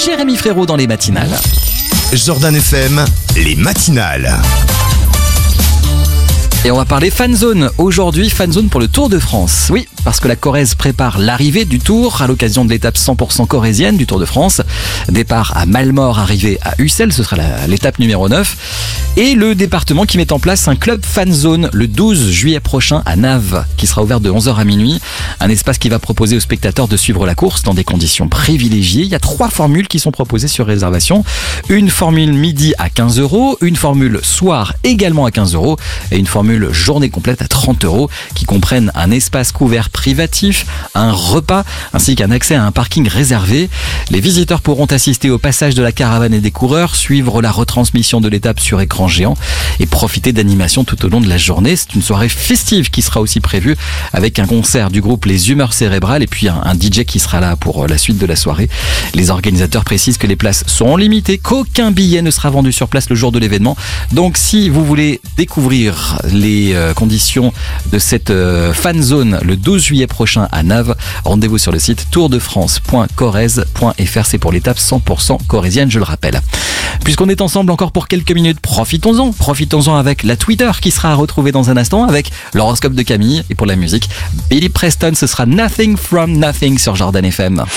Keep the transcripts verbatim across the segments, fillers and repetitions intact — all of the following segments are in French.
Jérémy Frérot dans les matinales. Jordan F M, les matinales. Et on va parler fanzone. Aujourd'hui, fanzone pour le Tour de France. Oui, parce que la Corrèze prépare l'arrivée du Tour à l'occasion de l'étape cent pour cent corrézienne du Tour de France. Départ à Malmort, arrivée à Ussel, ce sera la, l'étape numéro neuf. Et le département qui met en place un club fanzone le douze juillet prochain à Naves, qui sera ouvert de onze heures à minuit. Un espace qui va proposer aux spectateurs de suivre la course dans des conditions privilégiées. Il y a trois formules qui sont proposées sur réservation. Une formule midi à quinze euros, une formule soir également à quinze euros et une formule journée complète à trente euros qui comprennent un espace couvert privatif, un repas ainsi qu'un accès à un parking réservé. Les visiteurs pourront assister au passage de la caravane et des coureurs, suivre la retransmission de l'étape sur écran géant et profiter d'animations tout au long de la journée. C'est une soirée festive qui sera aussi prévue avec un concert du groupe Les Humeurs Cérébrales et puis un, un D J qui sera là pour la suite de la soirée. Les organisateurs précisent que les places sont limitées, qu'aucun billet ne sera vendu sur place le jour de l'événement. Donc si vous voulez découvrir les conditions de cette fan zone le douze juillet prochain à Naves, rendez-vous sur le site tour de france point corrèze point f r. C'est pour l'étape cent pour cent corrézienne, je le rappelle. Puisqu'on est ensemble encore pour quelques minutes, profitons-en. Profitons-en avec la Twitter qui sera à retrouver dans un instant avec l'horoscope de Camille. Et pour la musique, Billy Preston, ce sera Nothing from Nothing sur Jordan F M.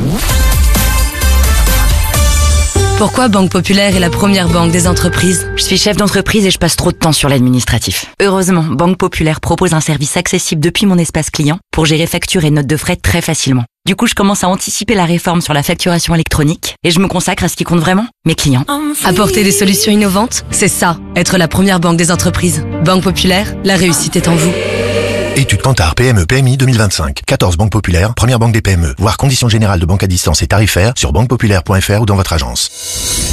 Pourquoi Banque Populaire est la première banque des entreprises? Je suis chef d'entreprise et je passe trop de temps sur l'administratif. Heureusement, Banque Populaire propose un service accessible depuis mon espace client pour gérer factures et notes de frais très facilement. Du coup, je commence à anticiper la réforme sur la facturation électronique et je me consacre à ce qui compte vraiment, mes clients. Apporter des solutions innovantes, c'est ça, être la première banque des entreprises. Banque Populaire, la réussite est en vous. Étude Kantar P M E P M I deux mille vingt-cinq. quatorze banques populaires, première banque des P M E. Voir conditions générales de banque à distance et tarifaires sur banque populaire point f r ou dans votre agence.